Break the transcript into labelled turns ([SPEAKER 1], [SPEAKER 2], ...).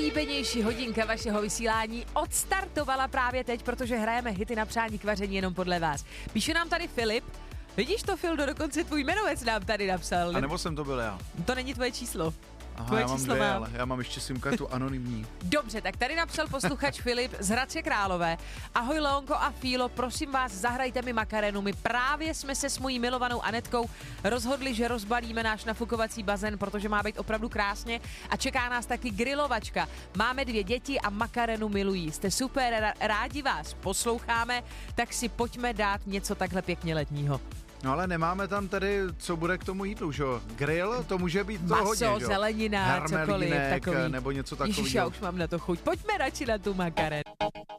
[SPEAKER 1] nejoblíbenější hodinka vašeho vysílání odstartovala právě teď, protože hrajeme hity na přání k vaření jenom podle vás. Píše nám tady Filip. Vidíš to, Fildo, dokonce tvůj jmenovec nám tady napsal.
[SPEAKER 2] A nebo jsem to byl já.
[SPEAKER 1] To není tvoje číslo.
[SPEAKER 2] Aha, já mám dvě, ale já mám ještě simkartu anonymní.
[SPEAKER 1] Dobře, tak tady napsal posluchač Filip z Hradce Králové. Ahoj Leonko a Fílo, prosím vás, zahrajte mi Makarenu. My právě jsme se s mojí milovanou Anetkou rozhodli, že rozbalíme náš nafukovací bazén, protože má být opravdu krásně a čeká nás taky grilovačka. Máme 2 děti a Makarenu milují. Jste super, rádi vás posloucháme, tak si pojďme dát něco takhle pěkně letního.
[SPEAKER 2] No ale nemáme tam tady, co bude k tomu jídlu, že jo? Grill, to může být to hodně,
[SPEAKER 1] maso, zelenina, cokoliv takový.
[SPEAKER 2] Nebo něco takového.
[SPEAKER 1] Ježiš, já už mám na to chuť. Pojďme radši na tu Makarenu.